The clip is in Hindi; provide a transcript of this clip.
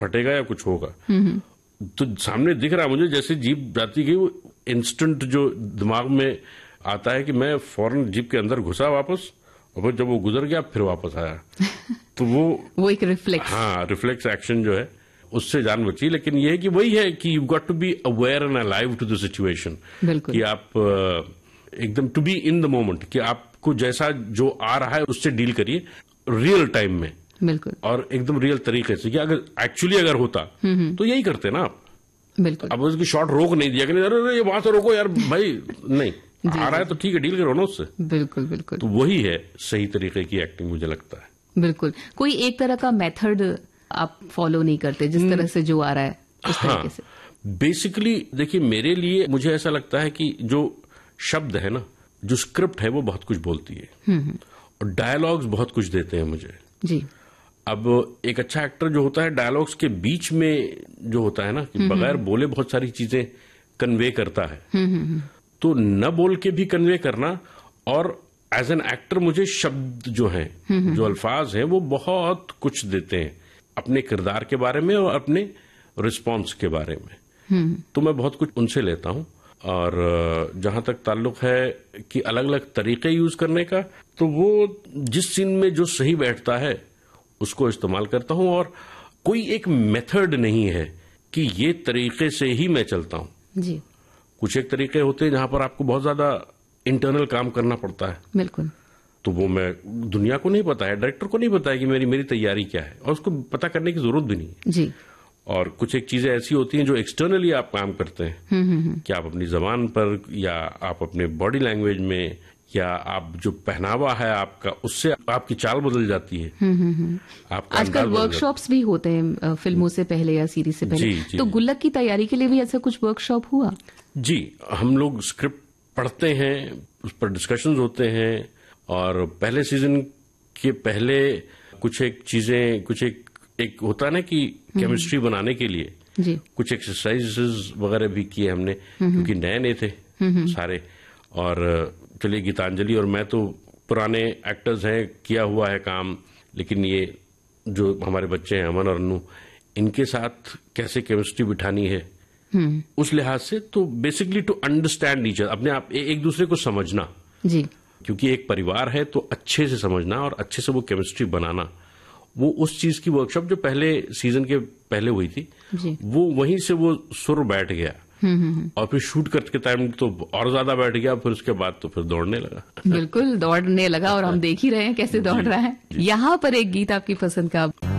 फटेगा या कुछ होगा। तो सामने दिख रहा है मुझे जैसे जीप जाती गई, वो इंस्टेंट जो दिमाग में आता है कि मैं फौरन जीप के अंदर घुसा वापस, और फिर जब वो गुजर गया फिर वापस आया। तो वो एक रिफ्लेक्स, हाँ, रिफ्लेक्स एक्शन जो है उससे जान बची। लेकिन ये है कि वही है कि you got to be aware and alive to the situation, कि आप एकदम to be in the moment, कि आपको जैसा जो आ रहा है उससे डील करिए रियल टाइम में। बिल्कुल। और एकदम रियल तरीके से, कि अगर एक्चुअली अगर होता तो यही करते ना आप। बिल्कुल। अब उसकी शॉट रोक नहीं दिया कि नहीं अरे ये वहां से रोको यार भाई, नहीं आ रहा है तो ठीक है, डील करो ना उससे। बिल्कुल बिल्कुल। तो वही है सही तरीके की एक्टिंग, मुझे लगता है। बिल्कुल। कोई एक तरह का मेथड आप फॉलो नहीं करते, जिस तरह से जो आ रहा है उस तरीके से? बेसिकली देखिए, मेरे लिए मुझे ऐसा लगता है कि जो शब्द है ना, जो स्क्रिप्ट है वो बहुत कुछ बोलती है, और डायलॉग्स बहुत कुछ देते हैं मुझे जी। अब एक अच्छा एक्टर जो होता है, डायलॉग्स के बीच में जो होता है ना, कि बगैर बोले बहुत सारी चीजें कन्वे करता है। तो न बोल के भी कन्वे करना, और एज एन एक्टर मुझे शब्द जो हैं, जो अल्फाज हैं, वो बहुत कुछ देते हैं अपने किरदार के बारे में और अपने रिस्पॉन्स के बारे में। तो मैं बहुत कुछ उनसे लेता हूं। और जहां तक ताल्लुक है कि अलग अलग तरीके यूज करने का, तो वो जिस सीन में जो सही बैठता है उसको इस्तेमाल करता हूं। और कोई एक मेथड नहीं है कि ये तरीके से ही मैं चलता हूं जी। कुछ एक तरीके होते हैं जहां पर आपको बहुत ज्यादा इंटरनल काम करना पड़ता है। बिल्कुल। तो वो मैं, दुनिया को नहीं पता है, डायरेक्टर को नहीं पता है कि मेरी तैयारी क्या है, और उसको पता करने की जरूरत भी नहीं है जी। और कुछ एक चीजें ऐसी होती हैं जो एक्सटर्नली आप काम करते हैं, कि आप अपनी जबान पर, या आप अपने बॉडी लैंग्वेज में, या आप जो पहनावा है आपका, उससे आपकी चाल बदल जाती है। आपका आजकल वर्कशॉप्स भी होते हैं फिल्मों से पहले या सीरीज से पहले। जी। तो गुल्लक की तैयारी के लिए भी ऐसा कुछ वर्कशॉप हुआ? जी, हम लोग स्क्रिप्ट पढ़ते हैं, उस पर डिस्कशंस होते हैं, और पहले सीजन के पहले कुछ एक चीजें, कुछ एक होता है ना कि केमिस्ट्री बनाने के लिए जी। कुछ एक्सरसाइजेस वगैरह भी किए हमने, क्योंकि नए थे सारे। और चलिए, गीतांजलि और मैं तो पुराने एक्टर्स हैं, किया हुआ है काम, लेकिन ये जो हमारे बच्चे हैं अमन और अनु, इनके साथ कैसे केमिस्ट्री बिठानी है, उस लिहाज से। तो basically to understand each other, अपने आप एक दूसरे को समझना जी, क्योंकि एक परिवार है, तो अच्छे से समझना और अच्छे से वो केमिस्ट्री बनाना, वो उस चीज की वर्कशॉप जो पहले सीजन के पहले हुई थी जी। वो वहीं से वो सुर बैठ गया। और फिर शूट करते टाइम तो और ज्यादा बैठ गया, फिर उसके बाद तो फिर दौड़ने लगा। बिल्कुल दौड़ने लगा, और हम देख ही रहे हैं कैसे दौड़ रहा है। यहाँ पर एक गीत आपकी पसंद का